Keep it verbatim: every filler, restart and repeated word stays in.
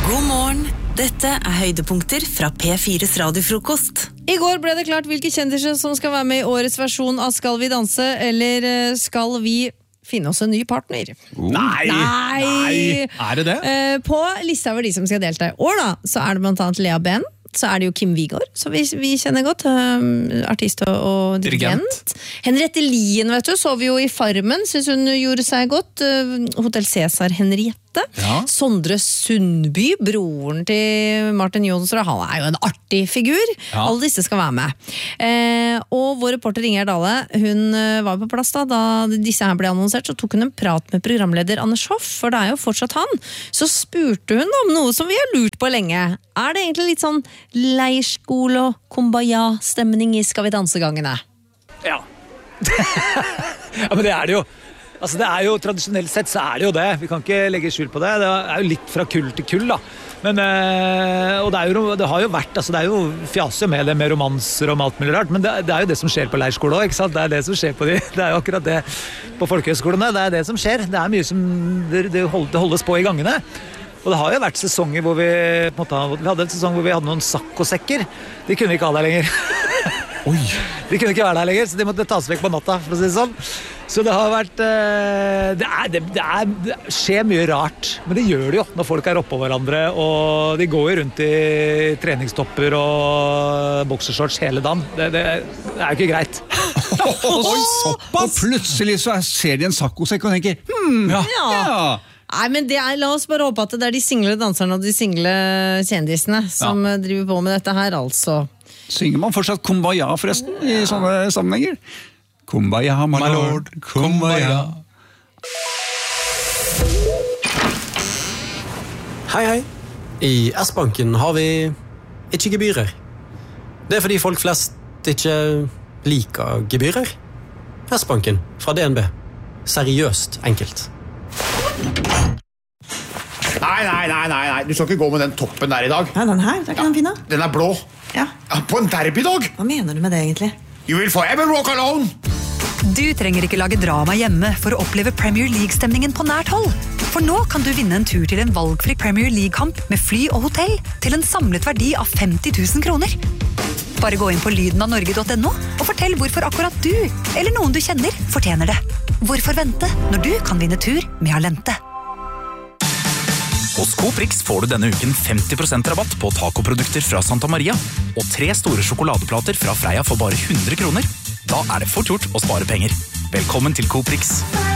God morgen, dette er høydepunkter fra P fires radiofrokost. I går ble det klart hvilke kjendiser som skal være med i årets versjon av Skal vi danse, eller skal vi finne oss en ny partner? Oh. Nei, nei! Nei! Er det det? Eh, på lista over de som skal delta i år da, så er det blant annet Lea Ben, så er det jo Kim Vigor, som vi, vi kjenner godt, um, artist og, og dirigent. dirigent. Henriette Lien, vet du, så vi jo i Farmen, synes hun gjorde seg godt. Uh, Hotel Cæsar Henriette. Ja. Sondre Sundby, broren til Martin Jonsrud, han er jo en artig figur. Ja. Alle disse skal være med. Eh, og vår reporter Inger Dale, hun var på plass da, da disse her ble annonsert, så tok hun en prat med programleder Anders Hoff, for det er jo fortsatt han. Så spurte hun om noe som vi har lurt på lenge. Er det egentlig litt sånn leirskole og kumbaya-stemning i Skal vi danse-gangene? Ja. Ja, men det er det jo. Altså det er jo, tradisjonelt sett så er det jo det. Vi kan ikke legge skjul på det. Det er jo litt fra kull til kull da. Men, øh, og det, er jo, det har jo vært, altså det er jo fjaser med det med romanser og alt mulig rart, men det, det er jo det som skjer på leirskole også, ikke sant? Det er det som skjer på de, det er jo akkurat det på folkehøyskolene, det er det som skjer. Det er mye som, det, det holdes på i gangene. Og det har jo vært sesonger hvor vi, på en måte, vi hadde en sesong hvor vi hadde noen sakkosekker. De kunne ikke ha der lenger. Oi. De kunne ikke være der lenger, så de måtte tas vekk på natta, for å si det sånn. Så det har vært, det, er, det, det, er, det skjer mye rart, men det gjør det jo når folk er oppå hverandre, og de går jo rundt i treningstopper og boksershorts hele dagen. Det, det, det er jo ikke greit. Oi, såpass! Og plutselig så ser de en sakkosekk og tenker, hmm, ja, ja. ja. Nei, men det er, la oss bare håpe at det er de single danserne og de single kjendisene som ja. driver på med dette her, altså. Synger man fortsatt kumbaya forresten i sånne sammenhenger? Kumbaya, my lord, kumbaya. Hei, hei. I S-banken har vi ikke gebyrer. Det er fordi folk flest ikke liker gebyrer. S-banken fra D N B. Seriøst enkelt. Nei, nei, nei, nei, nei. Du skal ikke gå med den toppen der i dag. Nei, den her, det er ikke den fine. Den er blå. Ja. Ja, på en derbydag. Hva mener du med det egentlig? You will forever walk alone. Du trenger ikke lage drama hjemme for å oppleve Premier League-stemningen på nært hold. For nå kan du vinne en tur til en valgfri Premier League-kamp med fly og hotell til en samlet verdi av femti tusen kroner. Bare gå inn på lyden av norge punktum no og fortell hvorfor akkurat du, eller noen du kjenner, fortjener det. Hvorfor vente når du kan vinne tur med Alente? Hos Coprix får du denne uken femti prosent rabatt på tacoprodukter fra Santa Maria og tre store sjokoladeplater fra Freia for bare hundre kroner. Da er det fort gjort å spare penger. Velkommen til Coprix.